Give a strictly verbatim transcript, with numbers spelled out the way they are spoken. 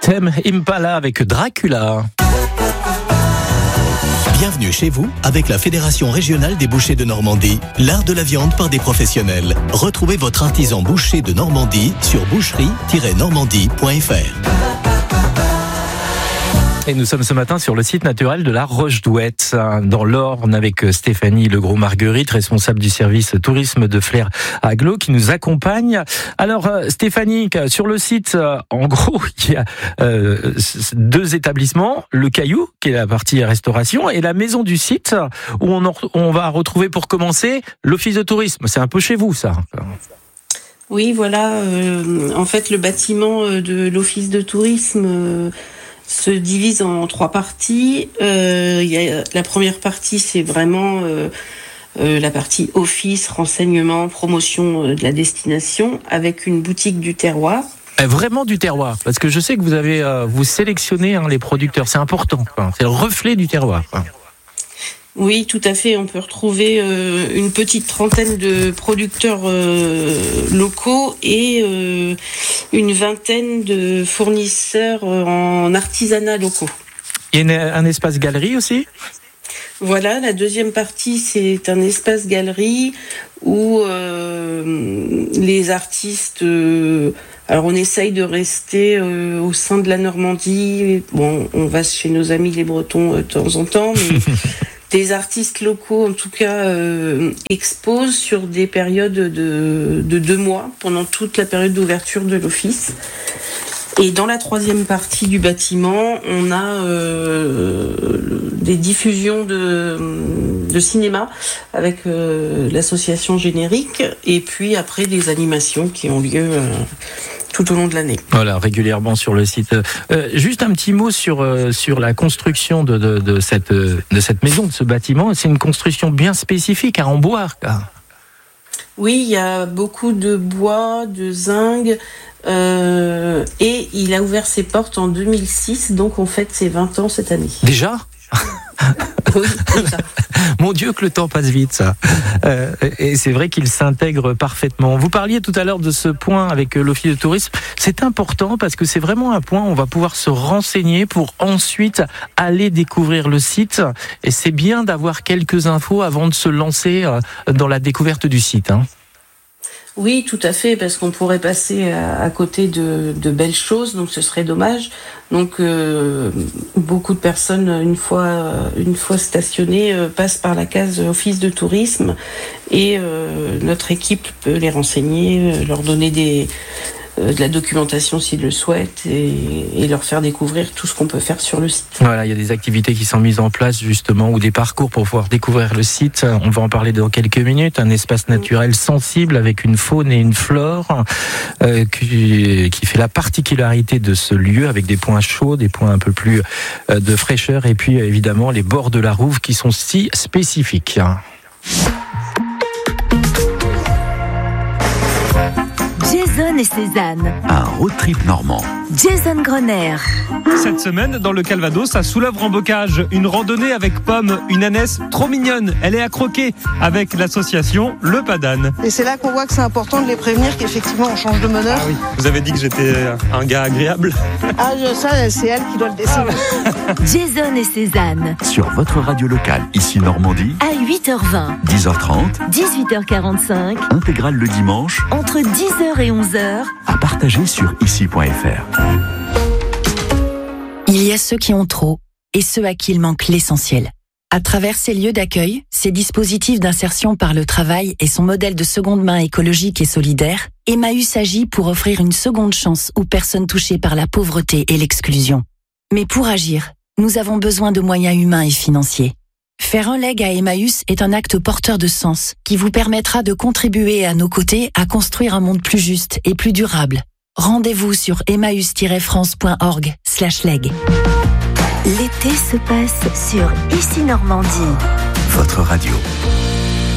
Tame Impala avec Dracula. Bienvenue chez vous avec la Fédération régionale des bouchers de Normandie, l'art de la viande par des professionnels. Retrouvez votre artisan boucher de Normandie sur boucherie tiret normandie point f r. Et nous sommes ce matin sur le site naturel de la Roche-Douette, dans l'Orne, avec Stéphanie Legros-Marguerite, responsable du service tourisme de Flers Agglo, qui nous accompagne. Alors, Stéphanie, sur le site, en gros, il y a euh, deux établissements, le Caillou, qui est la partie restauration, et la maison du site, où on, en, on va retrouver, pour commencer, l'office de tourisme. C'est un peu chez vous, ça. Oui, voilà. Euh, en fait, le bâtiment de l'office de tourisme... Euh, se divise en trois parties. Euh, il y a, la première partie, c'est vraiment euh, euh, la partie office, renseignement, promotion euh, de la destination, avec une boutique du terroir. Vraiment du terroir, parce que je sais que vous avez euh, vous sélectionnez hein, les producteurs, c'est important. Hein, c'est le reflet du terroir. Hein. Oui, tout à fait. On peut retrouver euh, une petite trentaine de producteurs euh, locaux et euh, une vingtaine de fournisseurs en artisanat locaux. Il y a un espace galerie aussi ? Voilà, la deuxième partie, c'est un espace galerie où euh, les artistes... Euh, alors on essaye de rester euh, au sein de la Normandie. Bon, on va chez nos amis les Bretons euh, de temps en temps, mais... Des artistes locaux, en tout cas, euh, exposent sur des périodes de, de deux mois, pendant toute la période d'ouverture de l'office. Et dans la troisième partie du bâtiment, on a euh, des diffusions de, de cinéma avec euh, l'association Générique, et puis après des animations qui ont lieu... Euh, tout au long de l'année. Voilà, régulièrement sur le site. Euh, juste un petit mot sur euh, sur la construction de, de de cette de cette maison, de ce bâtiment. C'est une construction bien spécifique, hein, en bois. Oui, il y a beaucoup de bois, de zinc, euh, et il a ouvert ses portes en deux mille six, donc on fête ses vingt ans cette année. Déjà ? Oui, c'est ça. Mon Dieu, que le temps passe vite, ça. Euh, et c'est vrai qu'il s'intègre parfaitement. Vous parliez tout à l'heure de ce point avec l'office de tourisme. C'est important parce que c'est vraiment un point où on va pouvoir se renseigner pour ensuite aller découvrir le site. Et c'est bien d'avoir quelques infos avant de se lancer dans la découverte du site, hein. Oui, tout à fait, parce qu'on pourrait passer à, à côté de, de belles choses, donc ce serait dommage. Donc, euh, beaucoup de personnes, une fois, une fois stationnées, euh, passent par la case office de tourisme, et euh, notre équipe peut les renseigner, euh, leur donner des, euh, de la documentation s'ils le souhaitent, et, et leur faire découvrir tout ce qu'on peut faire sur le site. Voilà, il y a des activités qui sont mises en place justement, ou des parcours pour pouvoir découvrir le site. On va en parler dans quelques minutes. Un espace naturel sensible avec une faune et une flore euh, qui, qui fait la particularité de ce lieu, avec des points chauds, des points un peu plus euh, de fraîcheur, et puis évidemment les bords de la Rouve qui sont si spécifiques. Jason et Cézanne. Un road trip normand. Jason Grenier. Cette semaine, dans le Calvados, à Souleuvre-en-Bocage, une randonnée avec Pomme, une ânesse trop mignonne. Elle est à croquer avec l'association Le Padane. Et c'est là qu'on voit que c'est important de les prévenir qu'effectivement on change de meneur. Ah oui. Vous avez dit que j'étais un gars agréable. Ah, ça, c'est elle qui doit le décider. Ah. Jason et Cézanne. Sur votre radio locale, ici Normandie. À huit heures vingt. dix heures trente. dix-huit heures quarante-cinq. Intégrale le dimanche. Entre dix heures et onze heures. À partager sur ici point f r. Il y a ceux qui ont trop et ceux à qui il manque l'essentiel. À travers ces lieux d'accueil, ces dispositifs d'insertion par le travail et son modèle de seconde main écologique et solidaire, Emmaüs agit pour offrir une seconde chance aux personnes touchées par la pauvreté et l'exclusion. Mais pour agir, nous avons besoin de moyens humains et financiers. Faire un leg à Emmaüs est un acte porteur de sens qui vous permettra de contribuer à nos côtés à construire un monde plus juste et plus durable. Rendez-vous sur emmaüs tiret france point org slash leg. L'été se passe sur Ici Normandie. Votre radio.